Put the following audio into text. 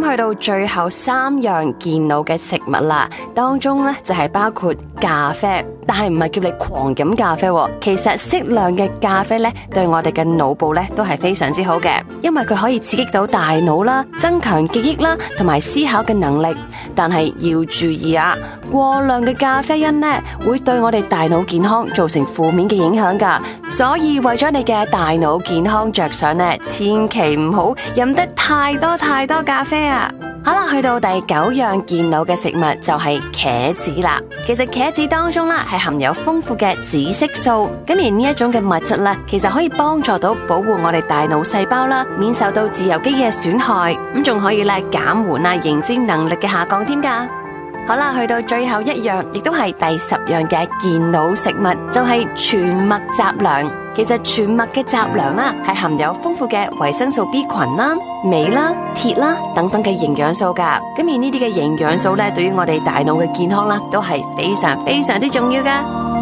去到最後3樣健腦嘅食物啦，當中咧就係包括咖啡，但係唔係叫你狂飲咖啡喎，其實適量嘅咖啡咧對我哋嘅腦部咧都係非常之好嘅，因為佢可以刺激到大腦啦，增強記憶啦同埋思考嘅能力。但係要注意啊，過量嘅咖啡因咧會對我哋大腦健康造成負面嘅影響噶，所以為咗你嘅大腦健康着想咧，千祈唔好飲得太多咖啡啊！好啦，去到第9樣健腦嘅食物就係茄子啦。其實茄子當中啦係含有豐富嘅紫色素，咁而呢一種嘅物質咧，其實可以幫助到保護我哋大腦細胞啦，免受到自由基嘅損害，咁仲可以咧減緩認知能力嘅下降添噶。好啦，去到最後一樣，亦都係第10樣嘅健腦食物，就係全麥雜糧。其實全麥嘅雜糧啦，係含有豐富嘅維生素 B 群啦、鎂啦、鐵啦等等嘅營養素噶。咁而呢啲嘅營養素咧，對於我哋大腦嘅健康啦，都係非常之重要噶。